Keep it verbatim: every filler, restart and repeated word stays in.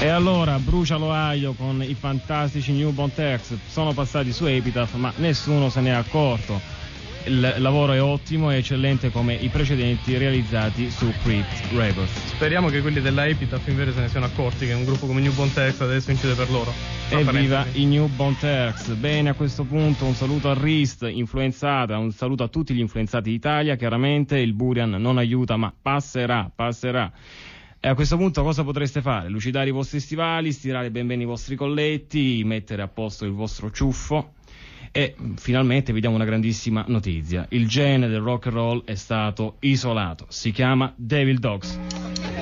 E allora brucia l'Ohio con i fantastici Newborn Text, sono passati su Epitaph ma nessuno se ne è accorto. Il lavoro è ottimo e eccellente come i precedenti realizzati su Crypt Records. Speriamo che quelli della Epitaph invece se ne siano accorti che un gruppo come Newborn Text adesso incide per loro. Evviva i Newborn Text. Bene, a questo punto un saluto a Rist, influenzata, un saluto a tutti gli influenzati d'Italia. Chiaramente il Burian non aiuta ma passerà, passerà. E a questo punto cosa potreste fare? Lucidare i vostri stivali, stirare ben bene i vostri colletti, mettere a posto il vostro ciuffo. E finalmente vi diamo una grandissima notizia. Il genere del rock and roll è stato isolato. Si chiama Devil Dogs.